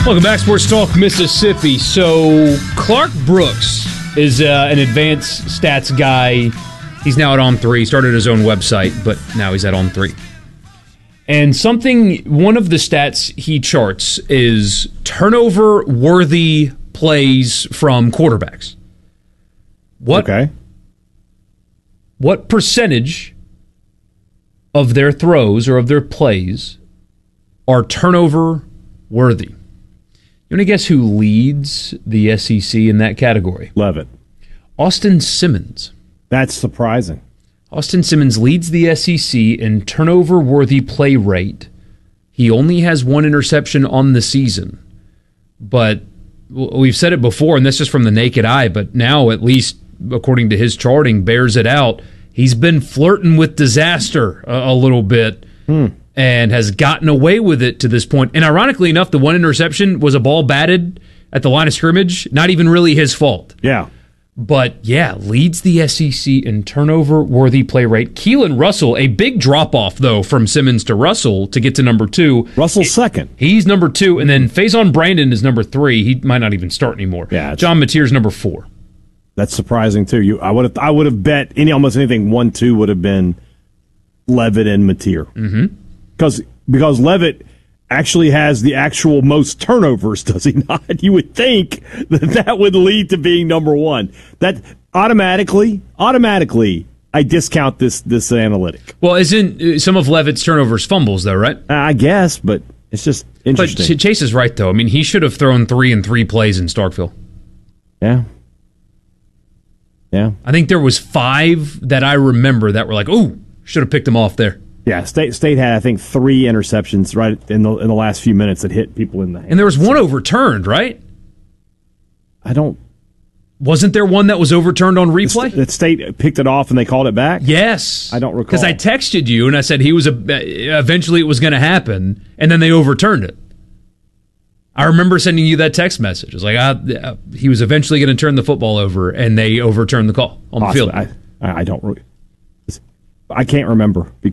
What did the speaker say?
Welcome back, Sports Talk Mississippi. So, Clark Brooks is an advanced stats guy. He's now at On3. Started his own website, but now he's at On3. And one of the stats he charts is turnover-worthy plays from quarterbacks. What percentage of their throws or of their plays are turnover-worthy? You want to guess who leads the SEC in that category? Levitt. Austin Simmons. That's surprising. Austin Simmons leads the SEC in turnover-worthy play rate. He only has one interception on the season. But we've said it before, and that's just from the naked eye, but now, at least according to his charting, bears it out. He's been flirting with disaster a little bit. And has gotten away with it to this point. And ironically enough, the one interception was a ball batted at the line of scrimmage. Not even really his fault. Yeah. But, yeah, leads the SEC in turnover-worthy play rate. Keelan Russell, a big drop-off, though, from Simmons to Russell to get to number 2. Russell's second. He's number 2. And then Faison Brandon is number 3. He might not even start anymore. Yeah, John Mateer's number 4. That's surprising, too. I would have bet almost anything 1-2 would have been Levitt and Mateer. Mm-hmm. Because Levitt actually has the actual most turnovers, does he not? You would think that would lead to being number 1. That automatically, I discount this analytic. Well, isn't some of Levitt's turnovers fumbles, though, right? I guess, but it's just interesting. But Chase is right, though. I mean, he should have thrown 3 in 3 plays in Starkville. Yeah. I think there was 5 that I remember that were like, ooh, should have picked him off there. Yeah, State had, I think, 3 interceptions right in the last few minutes that hit people in the hand. And there was one overturned, right? Wasn't there one that was overturned on replay? That State picked it off and they called it back? Yes. I don't recall. Because I texted you and I said eventually it was going to happen, and then they overturned it. I remember sending you that text message. It was like, he was eventually going to turn the football over, and they overturned the call on the field. I don't really. I can't remember.